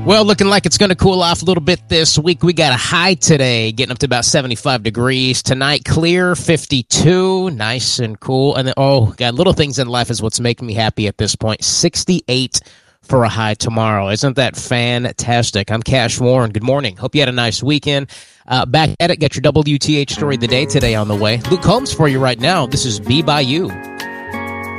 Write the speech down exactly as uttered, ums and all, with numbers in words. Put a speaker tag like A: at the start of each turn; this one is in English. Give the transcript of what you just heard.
A: Well, looking like it's going to cool off a little bit this week. We got a high today, getting up to about seventy-five degrees. Tonight, clear, fifty-two, nice and cool. And then, oh, God, little things in life is what's making me happy at this point. sixty-eight for a high tomorrow. Isn't that fantastic? I'm Cash Warren. Good morning. Hope you had a nice weekend. Uh, back at it, get your W T H story of the day today on the way. Luke Combs for you right now. This is Be By You.